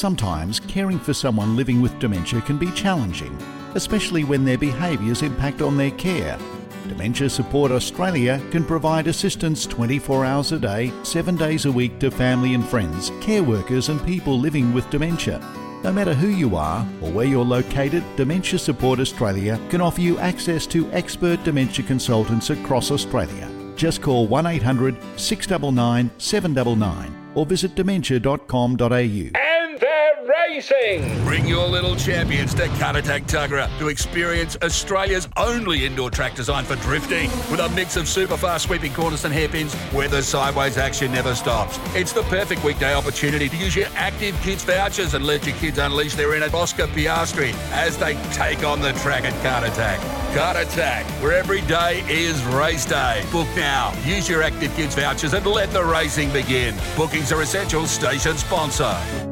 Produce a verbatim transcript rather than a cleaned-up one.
Sometimes caring for someone living with dementia can be challenging, especially when their behaviours impact on their care. Dementia Support Australia can provide assistance twenty-four hours a day, seven days a week to family and friends, care workers and people living with dementia. No matter who you are or where you're located, Dementia Support Australia can offer you access to expert dementia consultants across Australia. Just call one eight hundred six nine nine seven nine nine or visit dementia dot com dot a u. And they're racing! Bring your little champions to Caratak Tuggerah to experience Australia's only indoor track designed for drifting. With a mix of super fast sweeping corners and hairpins where the sideways action never stops. It's the perfect weekday opportunity to use your Active Kids vouchers and let your kids unleash their inner Oscar Piastri as they take on the track at Caratak. Caratak, where every day is race day. Book now. Use your Active Kids vouchers and let the racing begin. Bookings are essential. Station sponsor.